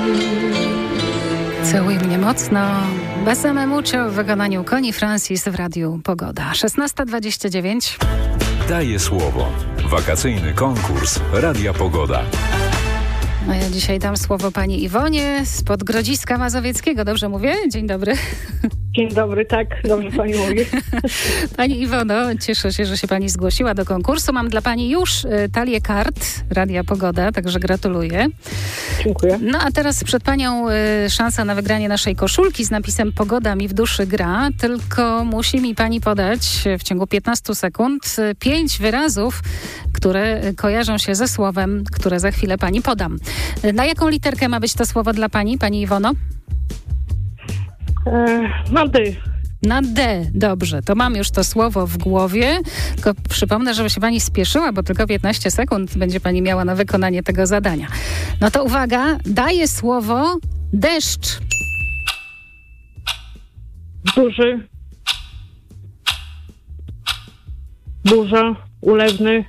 Całuj mnie mocno. Besame mucho w wykonaniu Connie Francis w Radiu Pogoda. 16:29. Daje słowo. Wakacyjny konkurs Radia Pogoda. A ja dzisiaj dam słowo pani Iwonie z Podgrodziska Mazowieckiego. Dobrze mówię? Dzień dobry. Dzień dobry, tak, dobrze pani mówi. Pani Iwono, cieszę się, że się pani zgłosiła do konkursu. Mam dla pani już talię kart Radia Pogoda, także gratuluję. Dziękuję. No a teraz przed panią szansa na wygranie naszej koszulki z napisem Pogoda mi w duszy gra, tylko musi mi pani podać w ciągu 15 sekund 5 wyrazów, które kojarzą się ze słowem, które za chwilę pani podam. Na jaką literkę ma być to słowo dla pani, pani Iwono? Na D. Na D. Dobrze, to mam już to słowo w głowie. Tylko przypomnę, żeby się pani spieszyła, bo tylko 15 sekund będzie pani miała na wykonanie tego zadania. No to uwaga, daję słowo deszcz. Duży. Burza. Ulewny.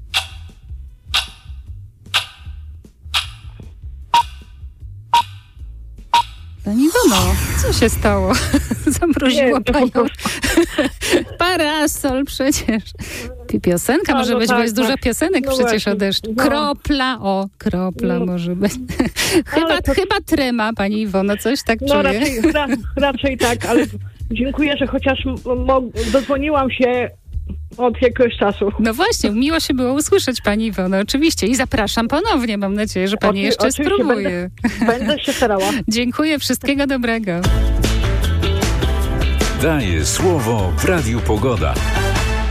Pani Iwono, co się stało? Zamroziło panią. Parasol przecież. Piosenka może być, tak, bo jest dużo piosenek przecież właśnie. o deszczu. No. Kropla może być. Chyba trema, pani Iwono, coś tak No czuję. raczej tak, ale dziękuję, że chociaż dodzwoniłam się od jakiegoś czasu. No właśnie, miło się było usłyszeć pani Iwono, oczywiście. I zapraszam ponownie. Mam nadzieję, że pani jeszcze Oczywiście spróbuje. Będę się starała. Dziękuję, wszystkiego dobrego. Daje słowo w Radiu Pogoda.